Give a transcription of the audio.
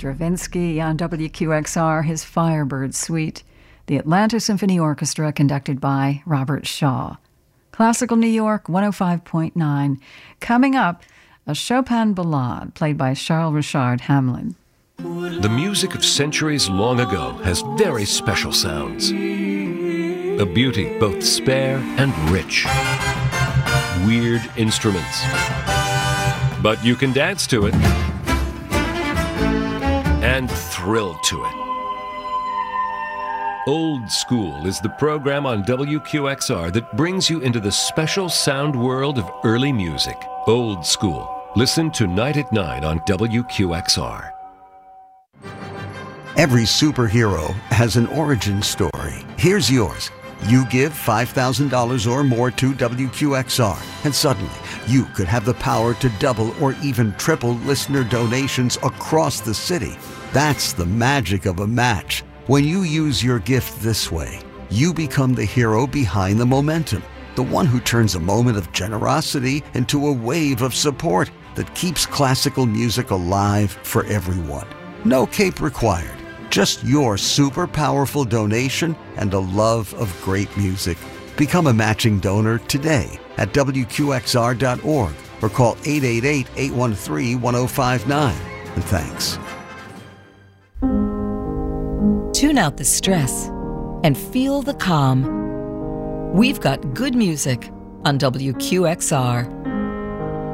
Stravinsky on WQXR, his Firebird Suite. The Atlanta Symphony Orchestra, conducted by Robert Shaw. Classical New York, 105.9. Coming up, a Chopin ballade played by Charles Richard Hamelin. The music of centuries long ago has very special sounds. A beauty both spare and rich. Weird instruments. But you can dance to it and thrill to it. Old School is the program on WQXR that brings you into the special sound world of early music. Old School. Listen tonight at 9 on WQXR. Every superhero has an origin story. Here's yours. You give $5,000 or more to WQXR, and suddenly you could have the power to double or even triple listener donations across the city. That's the magic of a match. When you use your gift this way, you become the hero behind the momentum, the one who turns a moment of generosity into a wave of support that keeps classical music alive for everyone. No cape required. Just your super powerful donation and a love of great music. Become a matching donor today at WQXR.org or call 888-813-1059. And thanks. Tune out the stress and feel the calm. We've got good music on WQXR.